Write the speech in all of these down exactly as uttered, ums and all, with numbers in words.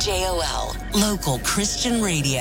J O L, local Christian radio.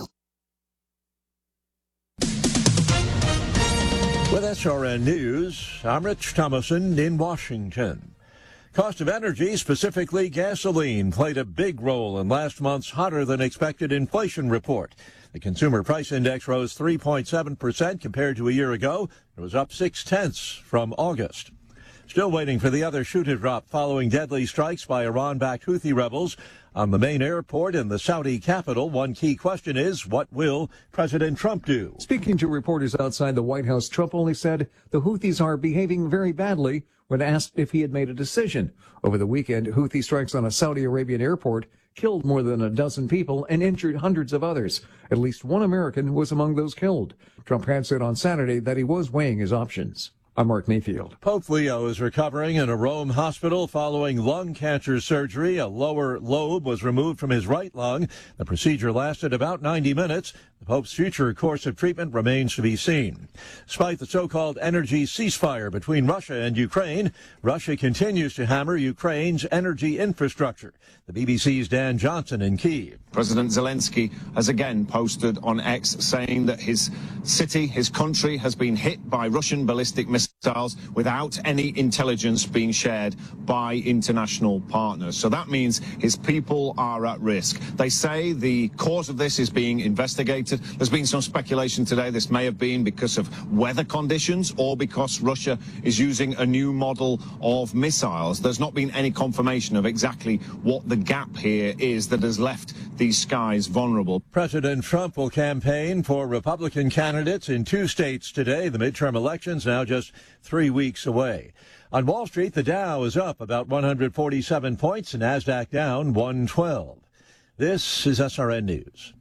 With S R N News, I'm Rich Thomason in Washington. Cost of energy, specifically gasoline, played a big role in last month's hotter-than-expected inflation report. The Consumer Price Index rose three point seven percent compared to a year ago. It was up six-tenths from August. Still waiting for the other shoe to drop following deadly strikes by Iran-backed Houthi rebels on the main airport in the Saudi capital. One key question is, what will President Trump do? Speaking to reporters outside the White House, Trump only said the Houthis are behaving very badly when asked if he had made a decision. Over the weekend, Houthi strikes on a Saudi Arabian airport killed more than a dozen people and injured hundreds of others. At least one American was among those killed. Trump had said on Saturday that he was weighing his options. I'm Mark Mayfield. Pope Leo is recovering in a Rome hospital following lung cancer surgery. A lower lobe was removed from his right lung. The procedure lasted about ninety minutes. The Pope's future course of treatment remains to be seen. Despite the so-called energy ceasefire between Russia and Ukraine, Russia continues to hammer Ukraine's energy infrastructure. The B B C's Dan Johnson in Kyiv. President Zelensky has again posted on X saying that his city, his country, has been hit by Russian ballistic missiles without any intelligence being shared by international partners. So that means his people are at risk. They say the cause of this is being investigated. There's been some speculation today this may have been because of weather conditions or because Russia is using a new model of missiles. There's not been any confirmation of exactly what the gap here is that has left these skies vulnerable. President Trump will campaign for Republican candidates in two states today. The midterm elections now just three weeks away. On Wall Street, the Dow is up about one hundred forty-seven points, and NASDAQ down one twelve. This is S R N News.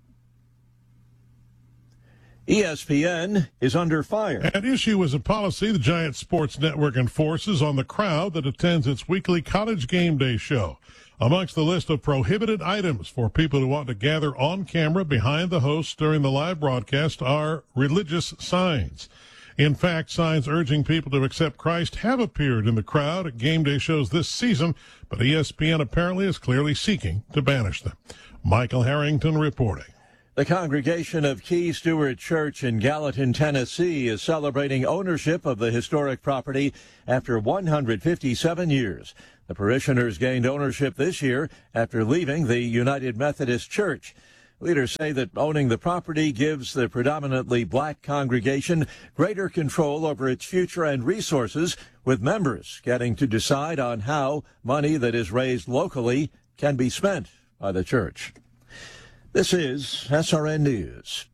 E S P N is under fire. At issue is a policy the Giant Sports Network enforces on the crowd that attends its weekly College Game Day show. Amongst the list of prohibited items for people who want to gather on camera behind the host during the live broadcast are religious signs. In fact, signs urging people to accept Christ have appeared in the crowd at game day shows this season, but E S P N apparently is clearly seeking to banish them. Michael Harrington reporting. The congregation of Key Stewart Church in Gallatin, Tennessee, is celebrating ownership of the historic property after one hundred fifty-seven years. The parishioners gained ownership this year after leaving the United Methodist Church. Leaders say that owning the property gives the predominantly black congregation greater control over its future and resources, with members getting to decide on how money that is raised locally can be spent by the church. This is S R N News.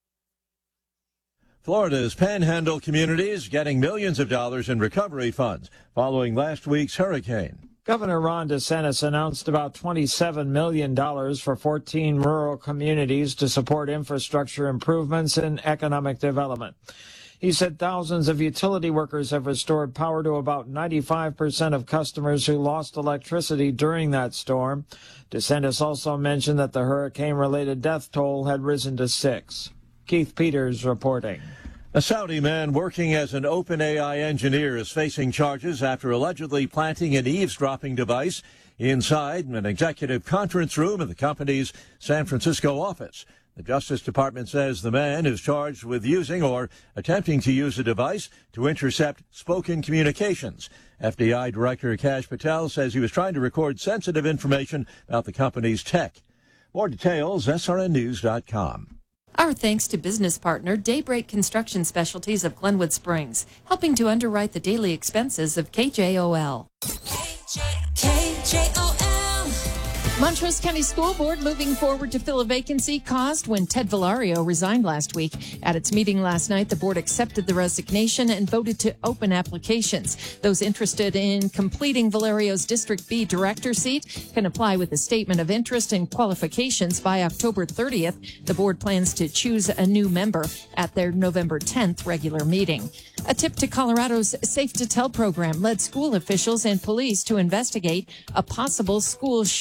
Florida's Panhandle communities getting millions of dollars in recovery funds following last week's hurricane. Governor Ron DeSantis announced about twenty-seven million dollars for fourteen rural communities to support infrastructure improvements and economic development. He said thousands of utility workers have restored power to about ninety-five percent of customers who lost electricity during that storm. DeSantis also mentioned that the hurricane-related death toll had risen to six. Keith Peters reporting. A Saudi man working as an OpenAI engineer is facing charges after allegedly planting an eavesdropping device inside an executive conference room in the company's San Francisco office. The Justice Department says the man is charged with using or attempting to use a device to intercept spoken communications. F D I Director Kash Patel says he was trying to record sensitive information about the company's tech. More details, S R N news dot com. Our thanks to business partner Daybreak Construction Specialties of Glenwood Springs, helping to underwrite the daily expenses of K J O L. K J O L. Montrose County School Board moving forward to fill a vacancy caused when Ted Villario resigned last week. At its meeting last night, the board accepted the resignation and voted to open applications. Those interested in completing Villario's District B director seat can apply with a statement of interest and qualifications by October thirtieth. The board plans to choose a new member at their November tenth regular meeting. A tip to Colorado's Safe to Tell program led school officials and police to investigate a possible school shooting threat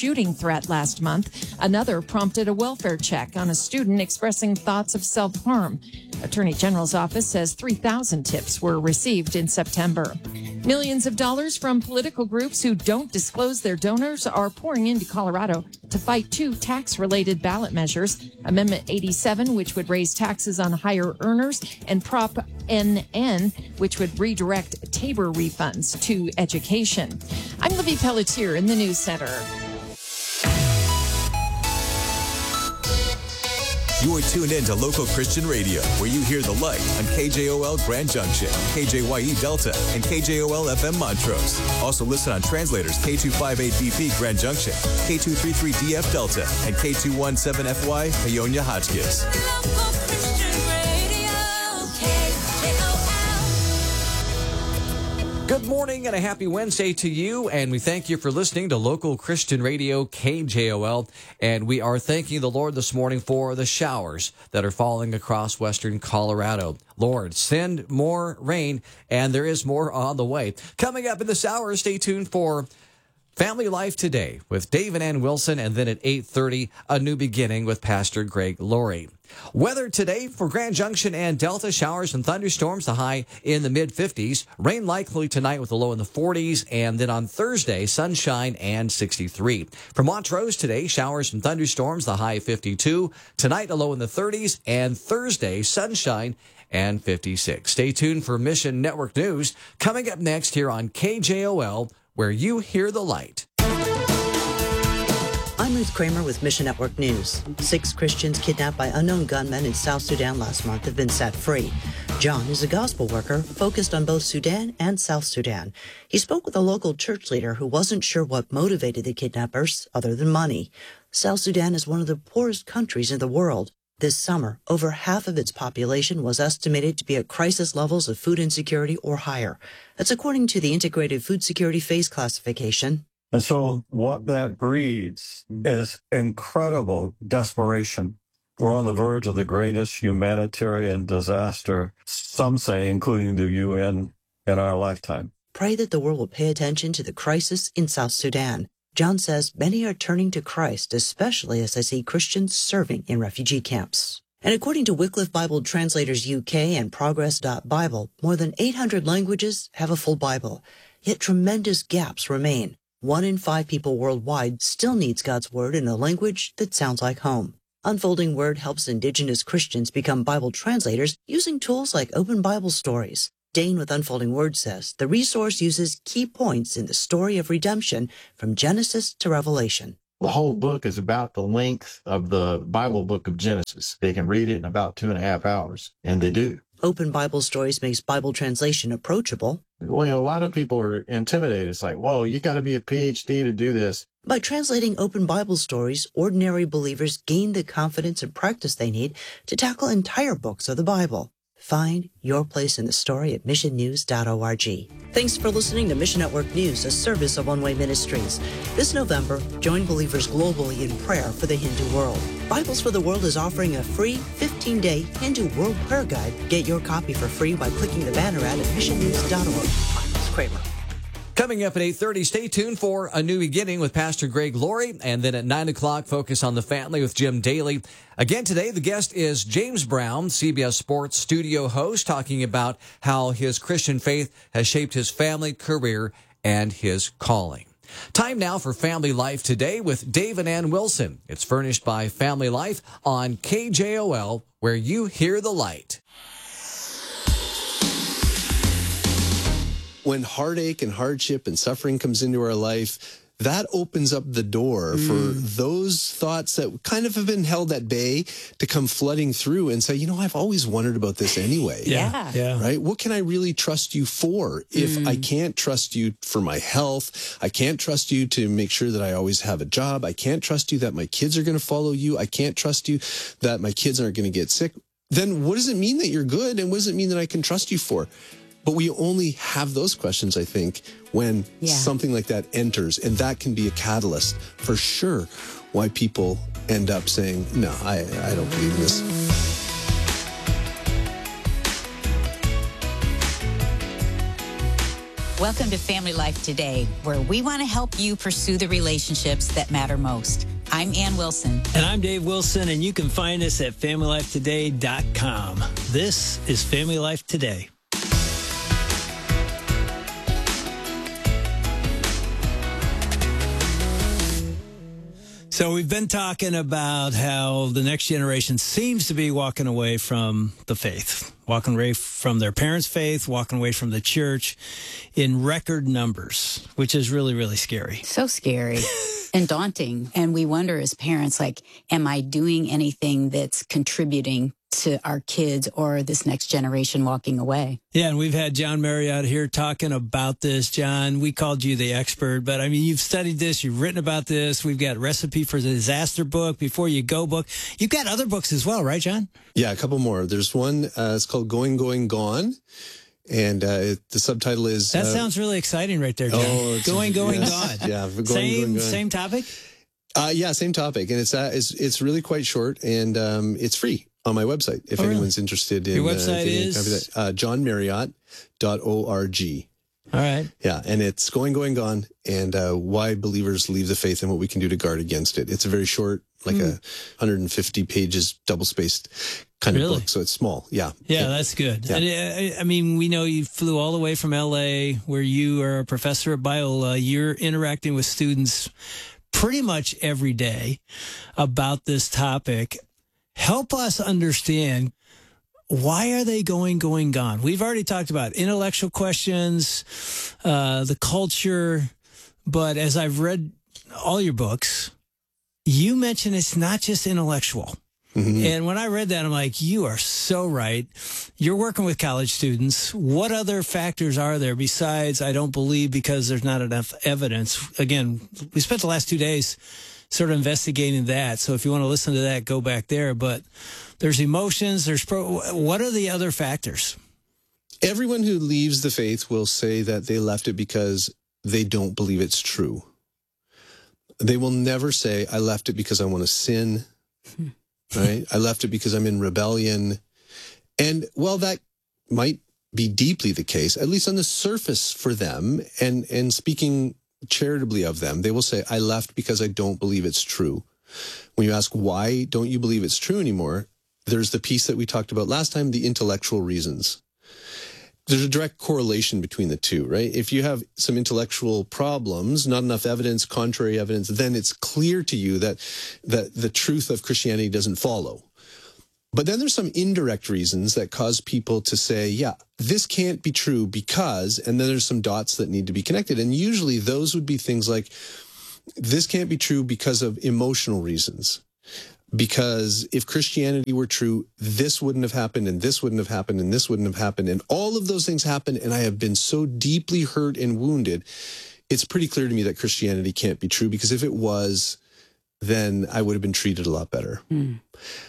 threat last month. Another prompted a welfare check on a student expressing thoughts of self-harm. Attorney General's office says three thousand tips were received in September. Millions of dollars from political groups who don't disclose their donors are pouring into Colorado to fight two tax-related ballot measures, Amendment eighty-seven, which would raise taxes on higher earners, and Prop N N, which would redirect Tabor refunds to education. I'm Libby Pelletier in the News Center. You're tuned in to Local Christian Radio, where you hear the light on K J O L Grand Junction, K J Y E Delta, and K J O L F M Montrose. Also listen on translators K two fifty-eight B P Grand Junction, K two thirty-three D F Delta, and K two seventeen F Y Paonia Hotchkiss. Local Christian Radio, K J O L. Good morning and a happy Wednesday to you, and we thank you for listening to Local Christian Radio, K J O L, and we are thanking the Lord this morning for the showers that are falling across western Colorado. Lord, send more rain, and there is more on the way. Coming up in this hour, stay tuned for Family Life Today with Dave and Ann Wilson, and then at eight thirty, A New Beginning with Pastor Greg Laurie. Weather today for Grand Junction and Delta, showers and thunderstorms, the high in the mid fifties. Rain likely tonight with a low in the forties, and then on Thursday, sunshine and sixty-three. For Montrose today, showers and thunderstorms, the high fifty-two. Tonight, a low in the thirties, and Thursday, sunshine and fifty-six. Stay tuned for Mission Network News coming up next here on K J O L, where you hear the light. I'm Ruth Kramer with Mission Network News. Six Christians kidnapped by unknown gunmen in South Sudan last month have been set free. John is a gospel worker focused on both Sudan and South Sudan. He spoke with a local church leader who wasn't sure what motivated the kidnappers other than money. South Sudan is one of the poorest countries in the world. This summer, over half of its population was estimated to be at crisis levels of food insecurity or higher. That's according to the Integrated Food Security Phase Classification. And so what that breeds is incredible desperation. We're on the verge of the greatest humanitarian disaster, some say, including the U N, in our lifetime. Pray that the world will pay attention to the crisis in South Sudan. John says many are turning to Christ, especially as they see Christians serving in refugee camps. And according to Wycliffe Bible Translators U K and Progress dot Bible, more than eight hundred languages have a full Bible. Yet tremendous gaps remain. One in five people worldwide still needs God's Word in a language that sounds like home. Unfolding Word helps Indigenous Christians become Bible translators using tools like Open Bible Stories. Dane with Unfolding Word says the resource uses key points in the story of redemption from Genesis to Revelation. The whole book is about the length of the Bible book of Genesis. They can read it in about two and a half hours, and they do. Open Bible Stories makes Bible translation approachable. Well, you know, a lot of people are intimidated. It's like, whoa, you got to be a P H D to do this. By translating Open Bible Stories, ordinary believers gain the confidence and practice they need to tackle entire books of the Bible. Find your place in the story at mission news dot org. Thanks for listening to Mission Network News, a service of One Way Ministries. This November, join believers globally in prayer for the Hindu world. Bibles for the World is offering a free fifteen-day Hindu World Prayer Guide. Get your copy for free by clicking the banner ad at mission news dot org. I'm Miz Kramer. Coming up at eight thirty, stay tuned for A New Beginning with Pastor Greg Laurie. And then at nine o'clock, Focus on the Family with Jim Daly. Again today, the guest is James Brown, C B S Sports studio host, talking about how his Christian faith has shaped his family, career, and his calling. Time now for Family Life Today with Dave and Ann Wilson. It's furnished by Family Life on K J O L, where you hear the light. When heartache and hardship and suffering comes into our life, that opens up the door mm. for those thoughts that kind of have been held at bay to come flooding through and say, you know, I've always wondered about this anyway. Yeah. yeah. Right? What can I really trust you for if mm. I can't trust you for my health? I can't trust you to make sure that I always have a job. I can't trust you that my kids are going to follow you. I can't trust you that my kids aren't going to get sick. Then what does it mean that you're good? And what does it mean that I can trust you for? But we only have those questions, I think, when yeah. something like that enters. And that can be a catalyst for sure why people end up saying, no, I, I don't believe in this. Welcome to Family Life Today, where we want to help you pursue the relationships that matter most. I'm Ann Wilson. And I'm Dave Wilson, and you can find us at family life today dot com. This is Family Life Today. So we've been talking about how the next generation seems to be walking away from the faith, walking away from their parents' faith, walking away from the church in record numbers, which is really, really scary. So scary and daunting. And we wonder as parents, like, am I doing anything that's contributing to our kids or this next generation walking away? Yeah, and we've had John Marriott here talking about this. John, we called you the expert, but I mean, you've studied this, you've written about this. We've got Recipe for the Disaster book, Before You Go book. You've got other books as well, right, John? Yeah, a couple more. There's one, uh, it's called Going, Going, Gone. And uh, it, the subtitle is... That uh, sounds really exciting right there, John. Oh, going, going, yes. gone. Yeah, going, same, going, gone. Same topic? Uh, yeah, same topic. And it's, uh, it's, it's really quite short, and um, it's free on my website if oh, anyone's really? interested in your website uh, getting is a copy of that. Uh, john marriott dot org. All right. Yeah, and it's Going, Going, Gone, and uh, why believers leave the faith and what we can do to guard against it. It's a very short, like mm. a one hundred fifty pages, double-spaced kind really? of book, so it's small. Yeah. Yeah, that's good. Yeah. And, uh, I mean, we know you flew all the way from L A, where you are a professor of Biola. You're interacting with students pretty much every day about this topic. Help us understand, why are they going, going, gone? We've already talked about intellectual questions, uh, the culture, but as I've read all your books, you mention it's not just intellectual. Mm-hmm. And when I read that, I'm like, you are so right. You're working with college students. What other factors are there besides I don't believe because there's not enough evidence? Again, we spent the last two days sort of investigating that. So if you want to listen to that, go back there. But there's emotions. There's pro- what are the other factors? Everyone who leaves the faith will say that they left it because they don't believe it's true. They will never say, I left it because I want to sin. Right? I left it because I'm in rebellion. And while that might be deeply the case, at least on the surface for them, and, and speaking charitably of them, they will say, I left because I don't believe it's true. When you ask, why don't you believe it's true anymore? There's the piece that we talked about last time, the intellectual reasons. There's a direct correlation between the two, right? If you have some intellectual problems, not enough evidence, contrary evidence, then it's clear to you that, that the truth of Christianity doesn't follow. But then there's some indirect reasons that cause people to say, yeah, this can't be true because, and then there's some dots that need to be connected. And usually those would be things like, this can't be true because of emotional reasons. Because if Christianity were true, this wouldn't have happened, and this wouldn't have happened, and this wouldn't have happened, and all of those things happened, and I have been so deeply hurt and wounded. It's pretty clear to me that Christianity can't be true, because if it was, then I would have been treated a lot better. Mm.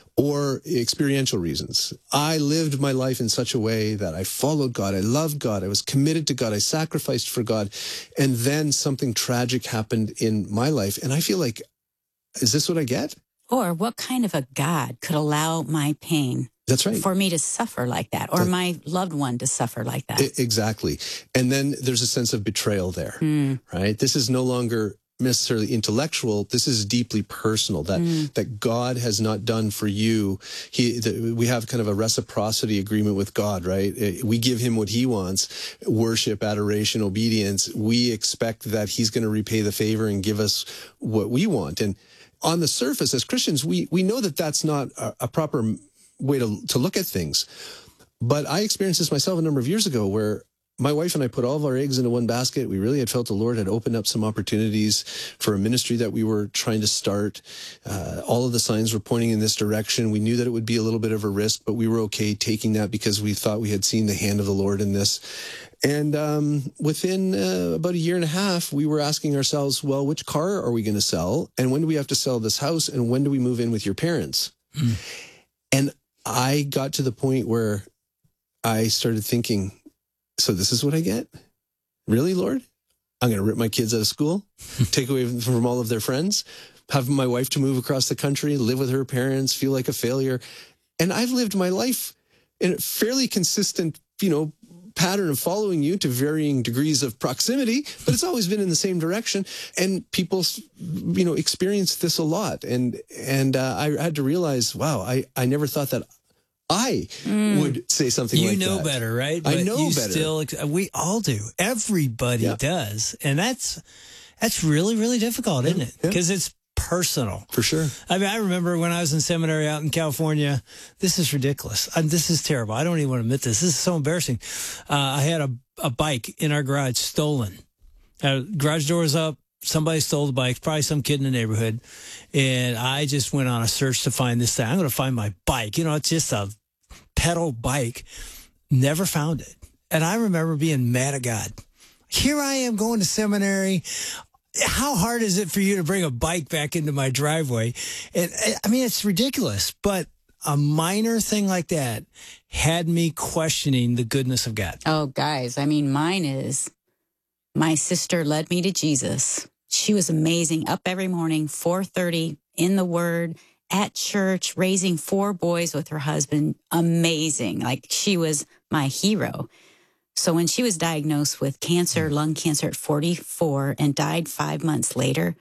Or experiential reasons. I lived my life in such a way that I followed God, I loved God, I was committed to God, I sacrificed for God, and then something tragic happened in my life, and I feel like, is this what I get? Or what kind of a God could allow my pain? That's right. For me to suffer like that, or that, my loved one to suffer like that. Exactly. And then there's a sense of betrayal there, mm. right? This is no longer necessarily intellectual. This is deeply personal, that, mm. that God has not done for you. He, the, we have kind of a reciprocity agreement with God, right? We give him what he wants, worship, adoration, obedience. We expect that he's going to repay the favor and give us what we want. And on the surface, as Christians, we, we know that that's not a, a proper way to, to look at things. But I experienced this myself a number of years ago, where my wife and I put all of our eggs into one basket. We really had felt the Lord had opened up some opportunities for a ministry that we were trying to start. Uh, all of the signs were pointing in this direction. We knew that it would be a little bit of a risk, but we were okay taking that because we thought we had seen the hand of the Lord in this. And um, within uh, about a year and a half, we were asking ourselves, well, which car are we going to sell? And when do we have to sell this house? And when do we move in with your parents? Mm. And I got to the point where I started thinking, so this is what I get? Really, Lord? I'm going to rip my kids out of school, take away from all of their friends, have my wife to move across the country, live with her parents, feel like a failure. And I've lived my life in a fairly consistent, you know, pattern of following you to varying degrees of proximity, but it's always been in the same direction. And people, you know, experience this a lot. And and uh, I had to realize, wow, I, I never thought that I mm. would say something you like that. You know better, right? I but know you better. Still, we all do. Everybody yeah. does. And that's that's really, really difficult, isn't it? Because yeah. it's personal. For sure. I mean, I remember when I was in seminary out in California, this is ridiculous. I, this is terrible. I don't even want to admit this. This is so embarrassing. Uh, I had a, a bike in our garage stolen. Uh, garage door was up. Somebody stole the bike, probably some kid in the neighborhood. And I just went on a search to find this thing. I'm going to find my bike. You know, it's just a pedal bike. Never found it. And I remember being mad at God. Here I am going to seminary. How hard is it for you to bring a bike back into my driveway? And I mean, it's ridiculous, but a minor thing like that had me questioning the goodness of God. Oh, guys, I mean, mine is my sister led me to Jesus. She was amazing. Up every morning, four thirty, in the Word, at church, raising four boys with her husband. Amazing. Like, she was my hero. So when she was diagnosed with cancer, lung cancer at forty-four and died five months later,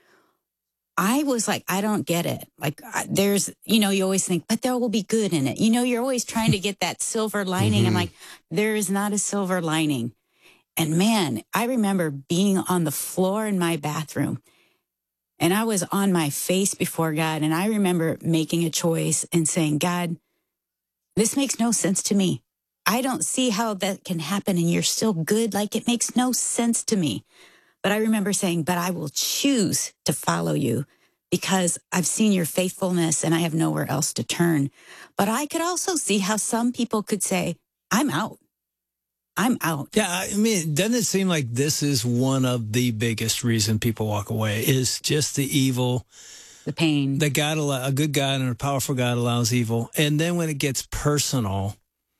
I was like, I don't get it. Like, there's, you know, you always think, but there will be good in it. You know, you're always trying to get that silver lining. Mm-hmm. I'm like, there is not a silver lining. And man, I remember being on the floor in my bathroom and I was on my face before God. And I remember making a choice and saying, God, this makes no sense to me. I don't see how that can happen and you're still good. Like, it makes no sense to me. But I remember saying, but I will choose to follow you because I've seen your faithfulness and I have nowhere else to turn. But I could also see how some people could say, I'm out. I'm out. Yeah, I mean, doesn't it seem like this is one of the biggest reason people walk away is just the evil, the pain that God, a good God and a powerful God allows evil. And then when it gets personal,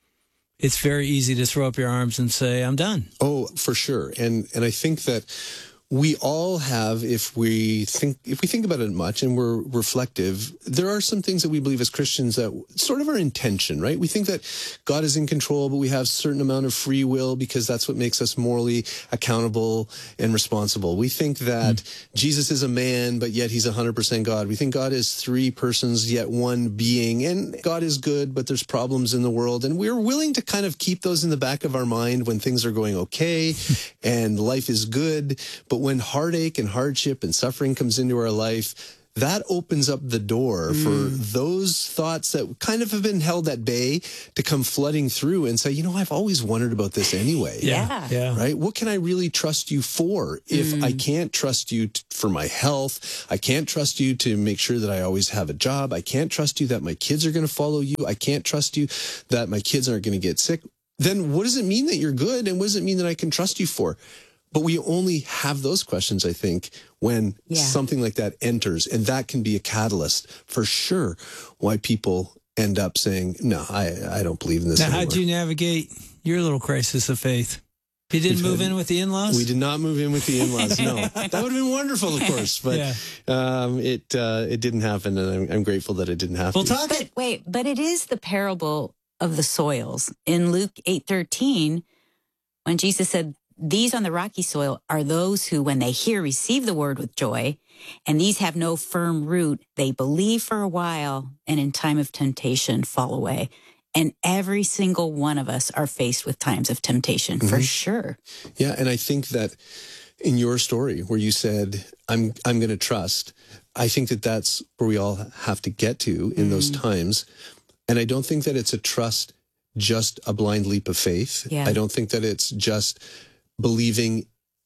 it's very easy to throw up your arms and say, I'm done. Oh, for sure. And and I think that we all have, if we think if we think about it much and we're reflective, there are some things that we believe as Christians that sort of are in tension, right? We think that God is in control, but we have a certain amount of free will because that's what makes us morally accountable and responsible. We think that mm. Jesus is a man, but yet he's one hundred percent God. We think God is three persons, yet one being, and God is good, but there's problems in the world. And we're willing to kind of keep those in the back of our mind when things are going okay and life is good. But when heartache and hardship and suffering comes into our life, that opens up the door mm. for those thoughts that kind of have been held at bay to come flooding through and say, you know, I've always wondered about this anyway. Yeah. yeah. Right? What can I really trust you for if mm. I can't trust you t- for my health? I can't trust you to make sure that I always have a job. I can't trust you that my kids are going to follow you. I can't trust you that my kids aren't going to get sick. Then what does it mean that you're good? And what does it mean that I can trust you for? But we only have those questions, I think, when yeah. something like that enters. And that can be a catalyst for sure why people end up saying, no, I, I don't believe in this now, anymore. How'd you navigate your little crisis of faith? You didn't We've move had, in with the in-laws? We did not move in with the in-laws, no. That would have been wonderful, of course. But yeah. um, it uh, it didn't happen, and I'm, I'm grateful that it didn't happen. Well, talk but wait, but it is the parable of the soils. In Luke eight thirteen, when Jesus said, these on the rocky soil are those who, when they hear, receive the word with joy, and these have no firm root. They believe for a while, and in time of temptation fall away. And every single one of us are faced with times of temptation, mm-hmm. for sure. Yeah, and I think that in your story where you said, I'm I'm going to trust, I think that that's where we all have to get to in mm. those times. And I don't think that it's a trust, just a blind leap of faith. Yeah. I don't think that it's just believing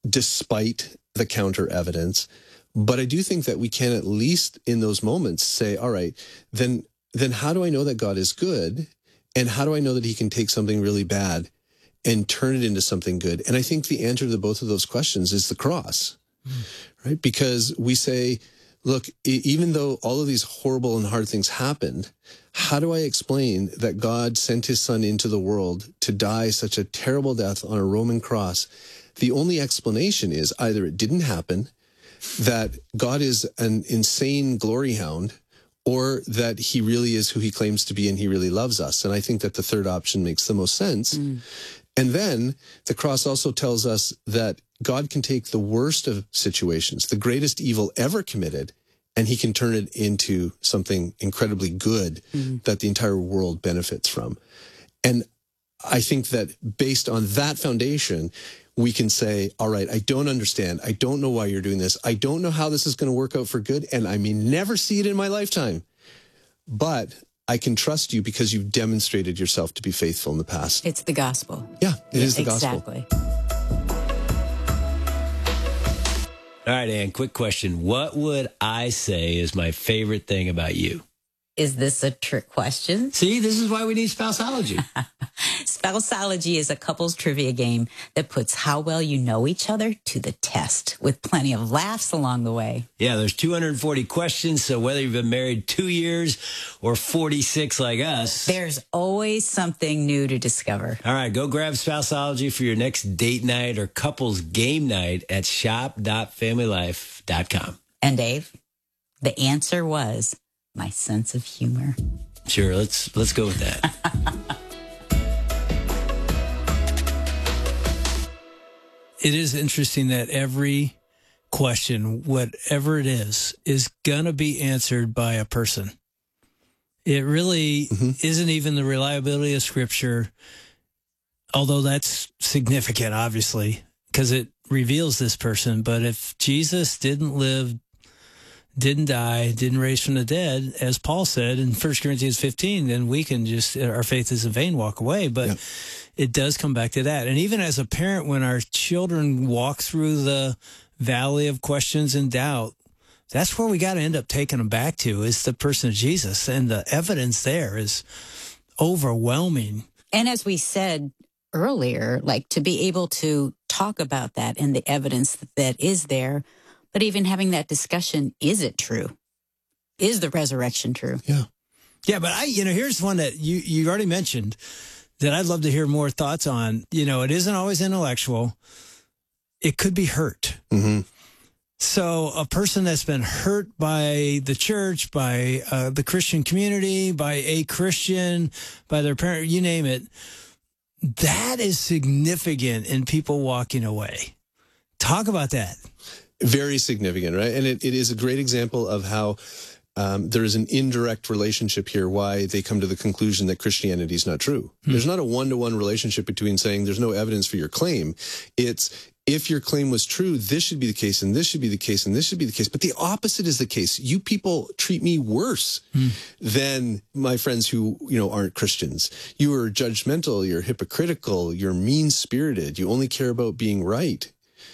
despite the counter evidence. But I do think that we can at least in those moments say, all right, then then how do I know that God is good? And how do I know that he can take something really bad and turn it into something good? And I think the answer to both of those questions is the cross, mm. right? Because we say, look, even though all of these horrible and hard things happened, how do I explain that God sent his son into the world to die such a terrible death on a Roman cross? The only explanation is either it didn't happen, that God is an insane glory hound, or that he really is who he claims to be and he really loves us. And I think that the third option makes the most sense. Mm. And then the cross also tells us that God can take the worst of situations, the greatest evil ever committed, and he can turn it into something incredibly good mm-hmm. that the entire world benefits from. And I think that based on that foundation, we can say, all right, I don't understand. I don't know why you're doing this. I don't know how this is going to work out for good, and I may never see it in my lifetime. But I can trust you because you've demonstrated yourself to be faithful in the past. It's the gospel. Yeah, it yeah, is the exactly. gospel. All right, Ann, quick question. What would I say is my favorite thing about you? Is this a trick question? See, this is why we need Spouseology. Spouseology is a couples trivia game that puts how well you know each other to the test, with plenty of laughs along the way. Yeah, there's two hundred forty questions, so whether you've been married two years or forty-six like us, there's always something new to discover. All right, go grab Spouseology for your next date night or couples game night at shop dot family life dot com. And Dave, the answer was my sense of humor. Sure, let's let's go with that. It is interesting that every question, whatever it is, is going to be answered by a person. It really mm-hmm. isn't even the reliability of Scripture, although that's significant, obviously, because it reveals this person. But if Jesus didn't live, didn't die, didn't raise from the dead, as Paul said in First Corinthians fifteen, then we can just, our faith is in vain, walk away. But yep. It does come back to that. And even as a parent, when our children walk through the valley of questions and doubt, that's where we got to end up taking them back to, is the person of Jesus. And the evidence there is overwhelming. And as we said earlier, like to be able to talk about that and the evidence that is there, but even having that discussion, is it true? Is the resurrection true? Yeah. Yeah, but I, you know, here's one that you, you already mentioned that I'd love to hear more thoughts on. You know, it isn't always intellectual. It could be hurt. Mm-hmm. So a person that's been hurt by the church, by uh, the Christian community, by a Christian, by their parent, you name it, that is significant in people walking away. Talk about that. Very significant, right? And it, it is a great example of how um, there is an indirect relationship here, why they come to the conclusion that Christianity is not true. Hmm. There's not a one-to-one relationship between saying there's no evidence for your claim. It's, if your claim was true, this should be the case, and this should be the case, and this should be the case. But the opposite is the case. You people treat me worse hmm. than my friends who, you know, aren't Christians. You are judgmental, you're hypocritical, you're mean-spirited, you only care about being right.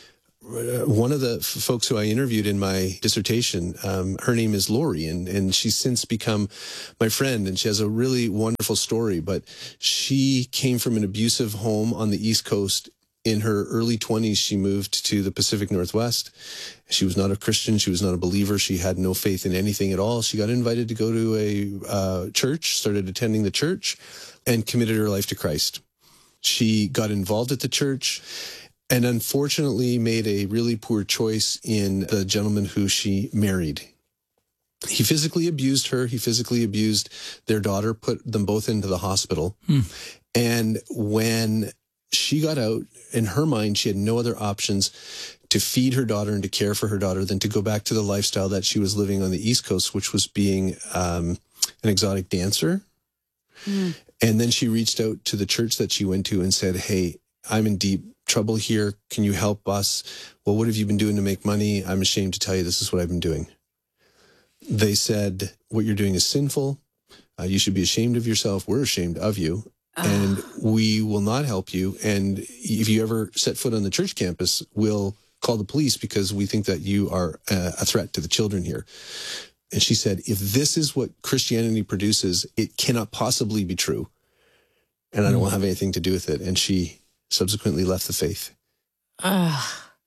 One of the f- folks who I interviewed in my dissertation, um, her name is Lori, and, and she's since become my friend, and she has a really wonderful story. But she came from an abusive home on the East Coast. In her early twenties, she moved to the Pacific Northwest. She was not a Christian. She was not a believer. She had no faith in anything at all. She got invited to go to a uh, church, started attending the church, and committed her life to Christ. She got involved at the church, and unfortunately made a really poor choice in the gentleman who she married. He physically abused her. He physically abused their daughter, put them both into the hospital. Hmm. And when she got out, in her mind, she had no other options to feed her daughter and to care for her daughter than to go back to the lifestyle that she was living on the East Coast, which was being um, an exotic dancer. Hmm. And then she reached out to the church that she went to and said, hey, I'm in deep trouble here. Can you help us? Well, what have you been doing to make money? I'm ashamed to tell you this is what I've been doing. They said, what you're doing is sinful. Uh, you should be ashamed of yourself. We're ashamed of you. Uh. And we will not help you. And if you ever set foot on the church campus, we'll call the police because we think that you are a, a threat to the children here. And she said, if this is what Christianity produces, it cannot possibly be true. And I don't want to have anything to do with it. And she subsequently left the faith. Uh,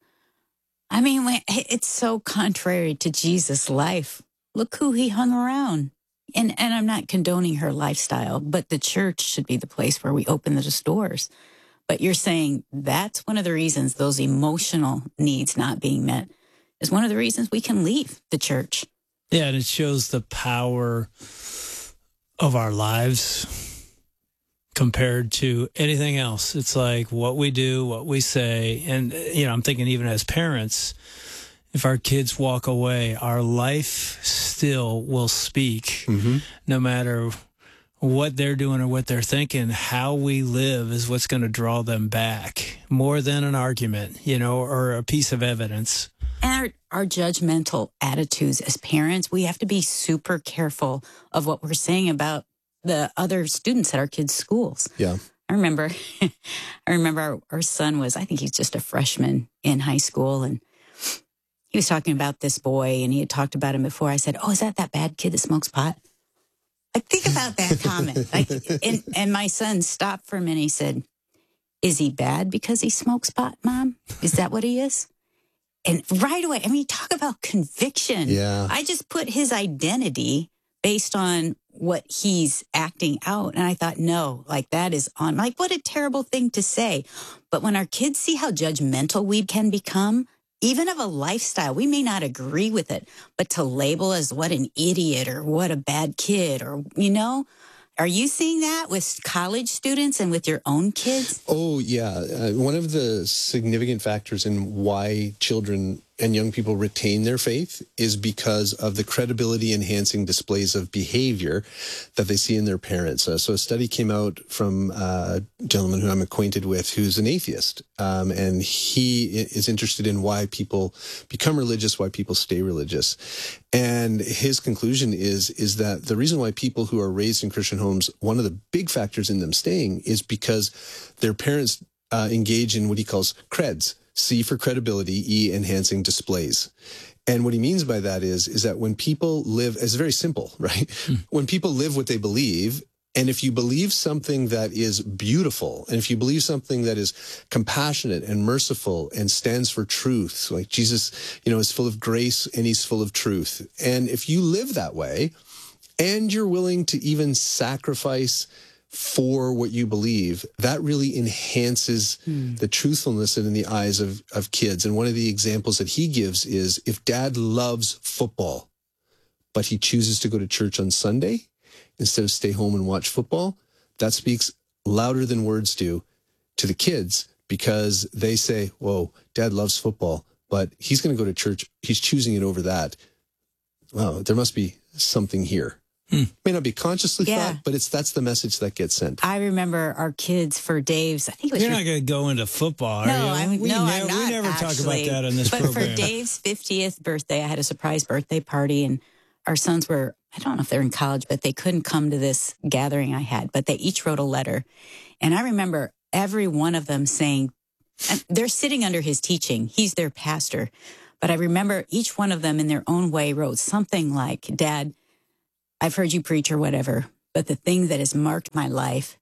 I mean, it's so contrary to Jesus' life. Look who he hung around. And and I'm not condoning her lifestyle, but the church should be the place where we open the doors. But you're saying that's one of the reasons those emotional needs not being met is one of the reasons we can leave the church. Yeah, and it shows the power of our lives compared to anything else. It's like what we do, what we say. And, you know, I'm thinking even as parents, if our kids walk away, our life still will speak, mm-hmm. no matter what they're doing or what they're thinking. How we live is what's going to draw them back more than an argument, you know, or a piece of evidence. And our, our judgmental attitudes as parents, we have to be super careful of what we're saying about the other students at our kids' schools. Yeah. I remember, I remember our, our son was, I think he's just a freshman in high school, and he was talking about this boy, and he had talked about him before. I said, "Oh, is that that bad kid that smokes pot?" Like, think about that comment. Like, and, and my son stopped for a minute. He said, "Is he bad because he smokes pot, Mom? Is that what he is?" And right away, I mean, talk about conviction. Yeah. I just put his identity based on what he's acting out. And I thought, no, like that is on, like, what a terrible thing to say. But when our kids see how judgmental we can become, even of a lifestyle, we may not agree with it, but to label as what an idiot or what a bad kid, or, you know, are you seeing that with college students and with your own kids? Oh, yeah. Uh, one of the significant factors in why children and young people retain their faith is because of the credibility enhancing displays of behavior that they see in their parents. Uh, so a study came out from uh, a gentleman who I'm acquainted with who's an atheist. Um, and he is interested in why people become religious, why people stay religious. And his conclusion is, is that the reason why people who are raised in Christian homes, one of the big factors in them staying is because their parents uh, engage in what he calls creds. C for credibility, E enhancing displays. And what he means by that is, is that when people live, it's very simple, right? Mm. When people live what they believe, and if you believe something that is beautiful, and if you believe something that is compassionate and merciful and stands for truth, like Jesus, you know, is full of grace and he's full of truth. And if you live that way, and you're willing to even sacrifice for what you believe, that really enhances hmm. the truthfulness in the eyes of, of kids. And one of the examples that he gives is, if dad loves football, but he chooses to go to church on Sunday instead of stay home and watch football, that speaks louder than words do to the kids, because they say, whoa, dad loves football, but he's going to go to church. He's choosing it over that. Wow, there must be something here. Hmm. May not be consciously yeah. thought, but it's that's the message that gets sent. I remember our kids for Dave's. I think it was You're your, not going to go into football, are no, you? I'm, we no, ne- I'm not. We never actually. talk about that on this but program. But for Dave's fiftieth birthday, I had a surprise birthday party, and our sons were, I don't know if they're in college, but they couldn't come to this gathering I had, but they each wrote a letter. And I remember every one of them saying, and they're sitting under his teaching. He's their pastor. But I remember each one of them in their own way wrote something like, "Dad, I've heard you preach or whatever, but the thing that has marked my life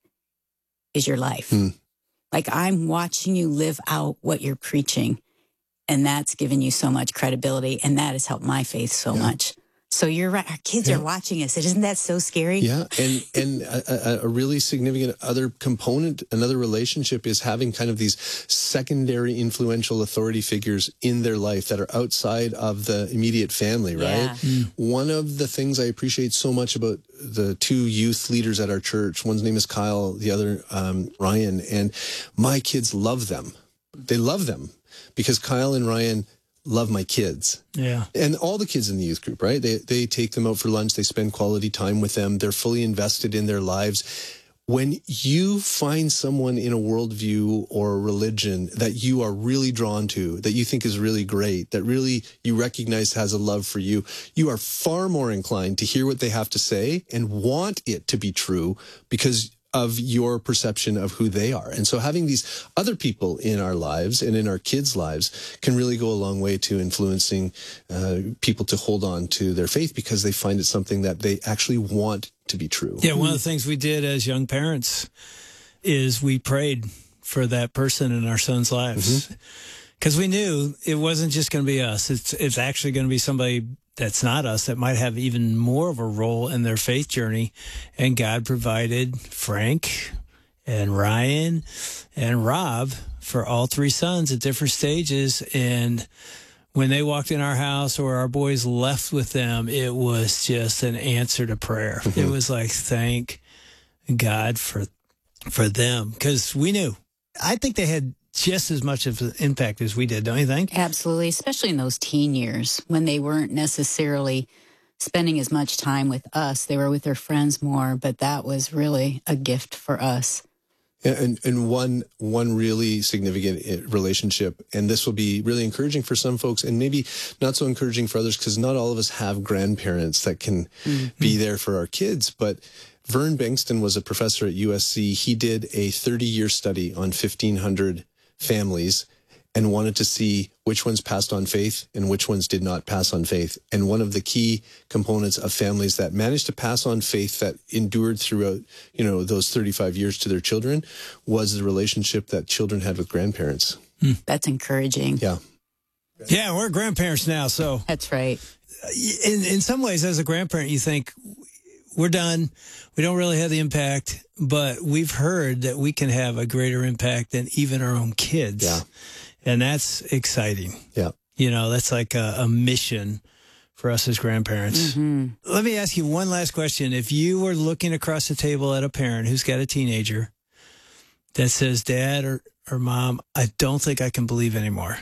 is your life. Mm. Like, I'm watching you live out what you're preaching, and that's given you so much credibility, and that has helped my faith so yeah. much." So you're right. Our kids yeah. are watching us. Isn't that so scary? Yeah. And, and a, a really significant other component, another relationship, is having kind of these secondary influential authority figures in their life that are outside of the immediate family, right? Yeah. Mm. One of the things I appreciate so much about the two youth leaders at our church, one's name is Kyle, the other um, Ryan, and my kids love them. They love them because Kyle and Ryan love my kids. Yeah. And all the kids in the youth group, right? They they take them out for lunch. They spend quality time with them. They're fully invested in their lives. When you find someone in a worldview or a religion that you are really drawn to, that you think is really great, that really you recognize has a love for you, you are far more inclined to hear what they have to say and want it to be true because of your perception of who they are. And so having these other people in our lives and in our kids' lives can really go a long way to influencing uh, people to hold on to their faith because they find it something that they actually want to be true. Yeah, one of the things we did as young parents is we prayed for that person in our sons' lives. Because mm-hmm. we knew it wasn't just going to be us. It's, it's actually going to be somebody that's not us, that might have even more of a role in their faith journey. And God provided Frank and Ryan and Rob for all three sons at different stages. And when they walked in our house or our boys left with them, it was just an answer to prayer. Mm-hmm. It was like, thank God for for them, because we knew. I think they had just as much of an impact as we did, don't you think? Absolutely, especially in those teen years when they weren't necessarily spending as much time with us. They were with their friends more, but that was really a gift for us. And, and one one really significant relationship, and this will be really encouraging for some folks and maybe not so encouraging for others, because not all of us have grandparents that can mm-hmm. be there for our kids. But Vern Bankston was a professor at U S C. He did a thirty-year study on fifteen hundred families and wanted to see which ones passed on faith and which ones did not pass on faith. And one of the key components of families that managed to pass on faith that endured throughout, you know, those thirty-five years to their children was the relationship that children had with grandparents. Hmm. That's encouraging. Yeah. Yeah, we're grandparents now, so. That's right. In, in some ways, as a grandparent, you think, we're done. We don't really have the impact, but we've heard that we can have a greater impact than even our own kids. Yeah. And that's exciting. Yeah. You know, that's like a, a mission for us as grandparents. Mm-hmm. Let me ask you one last question. If you were looking across the table at a parent who's got a teenager that says, Dad or, or Mom, I don't think I can believe anymore.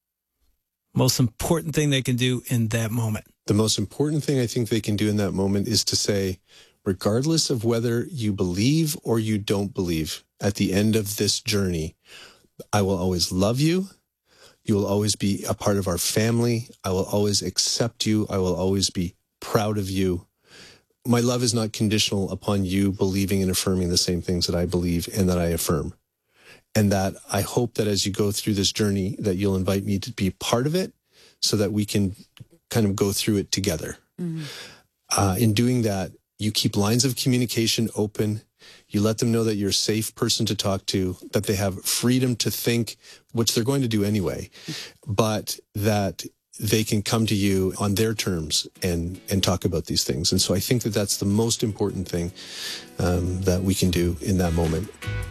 Most important thing they can do in that moment. The most important thing I think they can do in that moment is to say, regardless of whether you believe or you don't believe, at the end of this journey, I will always love you. You will always be a part of our family. I will always accept you. I will always be proud of you. My love is not conditional upon you believing and affirming the same things that I believe and that I affirm. And that I hope that as you go through this journey, that you'll invite me to be part of it so that we can kind of go through it together. Mm-hmm. Uh, in doing that, you keep lines of communication open. You let them know that you're a safe person to talk to, that they have freedom to think, which they're going to do anyway, but that they can come to you on their terms and, and talk about these things. And so I think that that's the most important thing um, that we can do in that moment.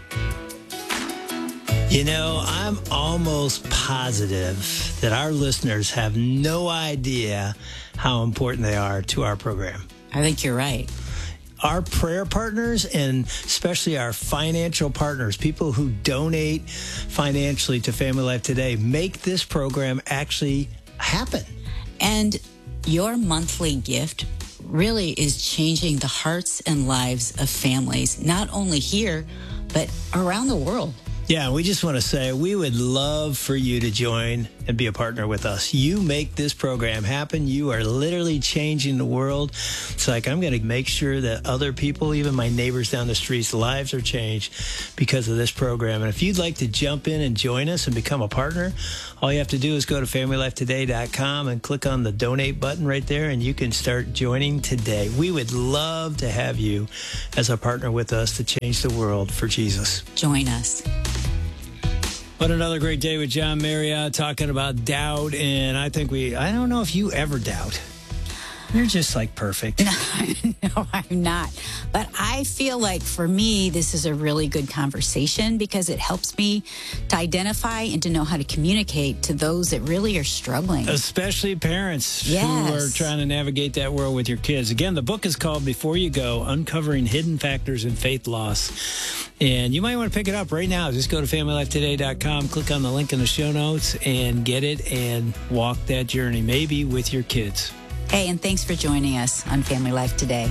You know, I'm almost positive that our listeners have no idea how important they are to our program. I think you're right. Our prayer partners, and especially our financial partners, people who donate financially to Family Life Today, make this program actually happen. And your monthly gift really is changing the hearts and lives of families, not only here, but around the world. Yeah, we just want to say we would love for you to join and be a partner with us. You make this program happen. You are literally changing the world. It's like I'm going to make sure that other people, even my neighbors down the streets, lives are changed because of this program. And if you'd like to jump in and join us and become a partner, all you have to do is go to family life today dot com and click on the donate button right there, and you can start joining today. We would love to have you as a partner with us to change the world for Jesus. Join us. But another great day with John Marriott talking about doubt. And I think we, I don't know if you ever doubt. You're just like perfect. No, I'm not. But I feel like for me, this is a really good conversation because it helps me to identify and to know how to communicate to those that really are struggling. Especially parents yes. who are trying to navigate that world with your kids. Again, the book is called Before You Go, Uncovering Hidden Factors in Faith Loss. And you might want to pick it up right now. Just go to family life today dot com, click on the link in the show notes, and get it and walk that journey, maybe with your kids. Hey, and thanks for joining us on Family Life Today.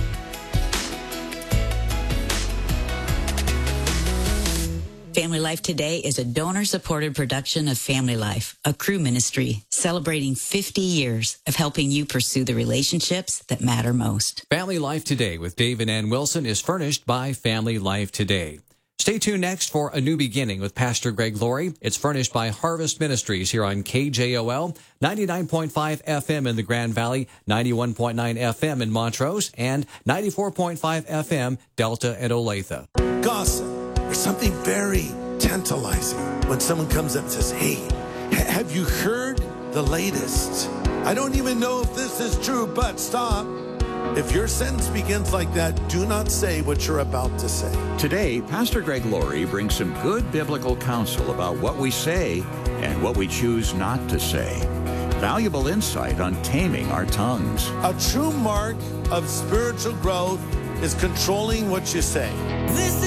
Family Life Today is a donor-supported production of Family Life, a Cru ministry celebrating fifty years of helping you pursue the relationships that matter most. Family Life Today with Dave and Ann Wilson is furnished by Family Life Today. Stay tuned next for A New Beginning with Pastor Greg Laurie. It's furnished by Harvest Ministries here on K J O L, ninety-nine point five F M in the Grand Valley, ninety-one point nine F M in Montrose, and ninety-four point five F M Delta and Olathe. Gossip. There's something very tantalizing when someone comes up and says, hey, ha- have you heard the latest? I don't even know if this is true, but stop. If your sentence begins like that, do not say what you're about to say. Today, Pastor Greg Laurie brings some good biblical counsel about what we say and what we choose not to say. Valuable insight on taming our tongues. A true mark of spiritual growth is controlling what you say. This